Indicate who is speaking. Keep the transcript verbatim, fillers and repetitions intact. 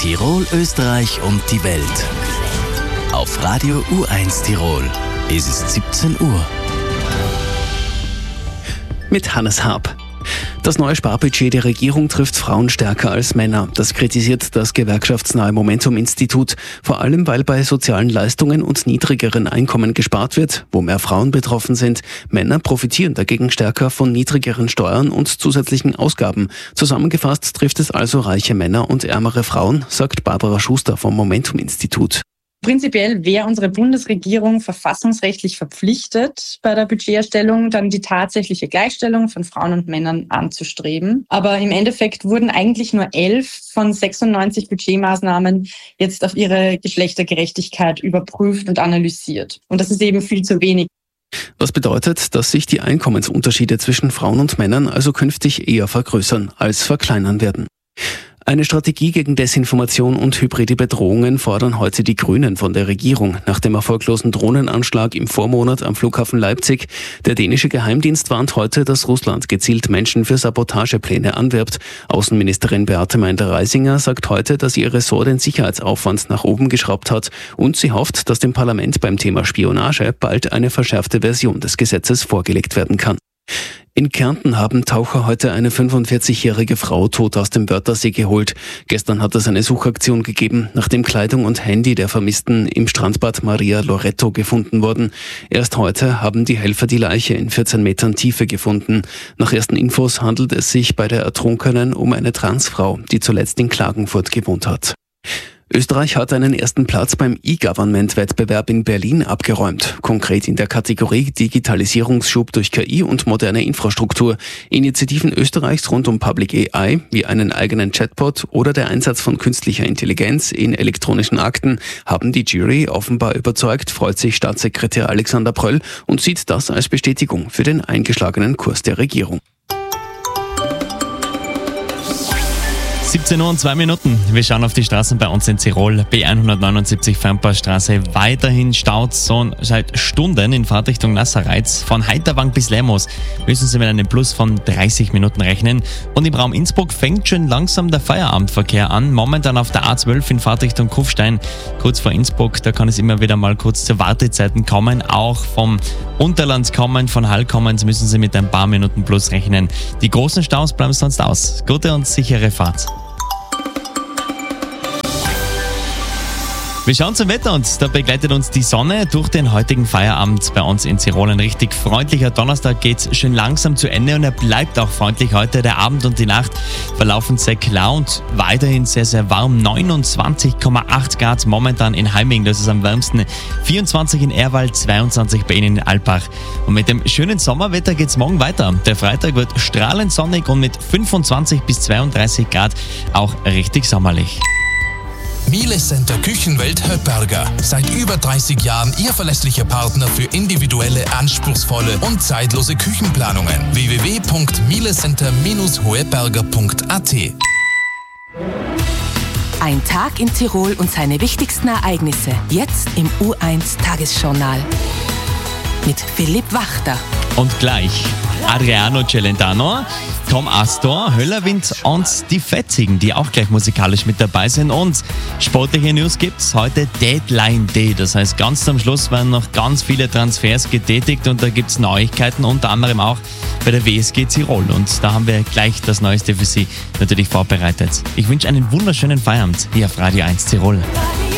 Speaker 1: Tirol, Österreich und die Welt. Auf Radio U eins Tirol ist es siebzehn Uhr.
Speaker 2: Mit Hannes Haab. Das neue Sparbudget der Regierung trifft Frauen stärker als Männer. Das kritisiert das gewerkschaftsnahe Momentum-Institut. Vor allem, weil bei sozialen Leistungen und niedrigeren Einkommen gespart wird, wo mehr Frauen betroffen sind. Männer profitieren dagegen stärker von niedrigeren Steuern und zusätzlichen Ausgaben. Zusammengefasst trifft es also reiche Männer und ärmere Frauen, sagt Barbara Schuster vom Momentum-Institut.
Speaker 3: Prinzipiell wäre unsere Bundesregierung verfassungsrechtlich verpflichtet, bei der Budgeterstellung dann die tatsächliche Gleichstellung von Frauen und Männern anzustreben. Aber im Endeffekt wurden eigentlich nur elf von sechsundneunzig Budgetmaßnahmen jetzt auf ihre Geschlechtergerechtigkeit überprüft und analysiert. Und das ist eben viel zu wenig.
Speaker 2: Was bedeutet, dass sich die Einkommensunterschiede zwischen Frauen und Männern also künftig eher vergrößern als verkleinern werden. Eine Strategie gegen Desinformation und hybride Bedrohungen fordern heute die Grünen von der Regierung nach dem erfolglosen Drohnenanschlag im Vormonat am Flughafen Leipzig. Der dänische Geheimdienst warnt heute, dass Russland gezielt Menschen für Sabotagepläne anwirbt. Außenministerin Beate Meindl-Reisinger sagt heute, dass ihr Ressort den Sicherheitsaufwand nach oben geschraubt hat und sie hofft, dass dem Parlament beim Thema Spionage bald eine verschärfte Version des Gesetzes vorgelegt werden kann. In Kärnten haben Taucher heute eine fünfundvierzigjährige Frau tot aus dem Wörthersee geholt. Gestern hat es eine Suchaktion gegeben, nachdem Kleidung und Handy der Vermissten im Strandbad Maria Loreto gefunden wurden. Erst heute haben die Helfer die Leiche in vierzehn Metern Tiefe gefunden. Nach ersten Infos handelt es sich bei der Ertrunkenen um eine Transfrau, die zuletzt in Klagenfurt gewohnt hat. Österreich hat einen ersten Platz beim E-Government-Wettbewerb in Berlin abgeräumt. Konkret in der Kategorie Digitalisierungsschub durch K I und moderne Infrastruktur. Initiativen Österreichs rund um Public A I, wie einen eigenen Chatbot oder der Einsatz von künstlicher Intelligenz in elektronischen Akten, haben die Jury offenbar überzeugt, freut sich Staatssekretär Alexander Pröll und sieht das als Bestätigung für den eingeschlagenen Kurs der Regierung.
Speaker 4: siebzehn Uhr und zwei Minuten. Wir schauen auf die Straßen bei uns in Tirol. B hundertneunundsiebzig Fernpaarstraße weiterhin staut so seit Stunden in Fahrtrichtung Nassareiz. Von Heiterwang bis Lemos müssen Sie mit einem Plus von dreißig Minuten rechnen. Und im Raum Innsbruck fängt schon langsam der Feierabendverkehr an. Momentan auf der A zwölf in Fahrtrichtung Kufstein, kurz vor Innsbruck. Da kann es immer wieder mal kurz zu Wartezeiten kommen. Auch vom Unterland kommen, von Hall kommen, müssen Sie mit ein paar Minuten Plus rechnen. Die großen Staus bleiben sonst aus. Gute und sichere Fahrt. Wir schauen zum Wetter und da begleitet uns die Sonne durch den heutigen Feierabend bei uns in Tirol. Ein richtig freundlicher Donnerstag geht schön langsam zu Ende und er bleibt auch freundlich heute. Der Abend und die Nacht verlaufen sehr klar und weiterhin sehr, sehr warm. neunundzwanzig Komma acht Grad momentan in Halming, das ist am wärmsten. vierundzwanzig in Erwal, zweiundzwanzig bei Ihnen in Alpbach. Und mit dem schönen Sommerwetter geht's morgen weiter. Der Freitag wird strahlend sonnig und mit fünfundzwanzig bis zweiunddreißig Grad auch richtig sommerlich.
Speaker 5: Miele Center Küchenwelt Höpperger. Seit über dreißig Jahren Ihr verlässlicher Partner für individuelle, anspruchsvolle und zeitlose Küchenplanungen. w w w punkt mielecenter Bindestrich hoeberger punkt a t.
Speaker 6: Ein Tag in Tirol und seine wichtigsten Ereignisse. Jetzt im U eins Tagesjournal. Mit Philipp Wachter.
Speaker 4: Und gleich Adriano Celentano, Tom Astor, Höllerwind und die Fetzigen, die auch gleich musikalisch mit dabei sind. Und sportliche News gibt's heute Deadline Day. Das heißt, ganz zum Schluss werden noch ganz viele Transfers getätigt und da gibt's Neuigkeiten, unter anderem auch bei der W S G Tirol. Und da haben wir gleich das Neueste für Sie natürlich vorbereitet. Ich wünsche einen wunderschönen Feierabend hier auf Radio eins Tirol.